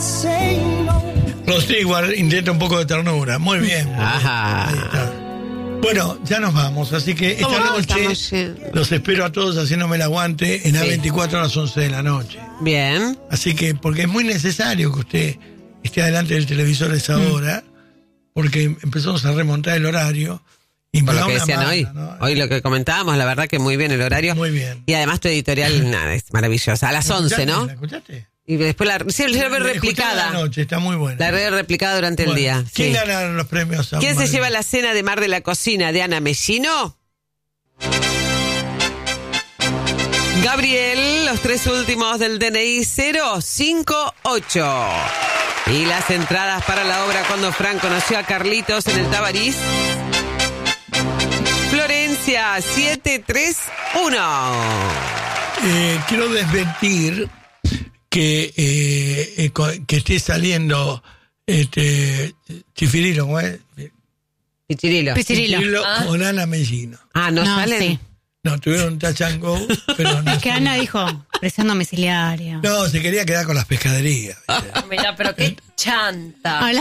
Los Stewart intenta un poco de ternura. Muy bien. Ajá. Ahí está. Bueno, ya nos vamos, así que esta noche los espero a todos haciéndome el aguante en A24 a las 11 de la noche. Bien. Así que, porque es muy necesario que usted esté adelante del televisor a esa hora, porque empezamos a remontar el horario. Y Por lo que decían mano, hoy. ¿no? Hoy lo que comentábamos, la verdad que muy bien el horario. Muy bien. Y además tu editorial, nada, es maravillosa. A las 11, ¿no? ¿La escuchaste? Y después la ve replicada. La noche, está muy buena. La ve replicada durante el día. ¿Quién Sí. gana los premios? ¿Quién se lleva la cena de Mar de la Cocina de Ana Mellino? Gabriel, los 3 últimos del DNI 058. Y las entradas para la obra Cuando Fran conoció a Carlitos en el Tabarís. Florencia 731. Quiero desmentir que esté saliendo Chifirilo, ¿cómo es? Pichirilo. Chifirilo con Ana Mellino. ¿No salen? Sí. No, tuvieron un touch and go, pero no. Es que Ana dijo, presión domiciliaria. No, se quería quedar con las pescaderías. Mira, pero qué chanta.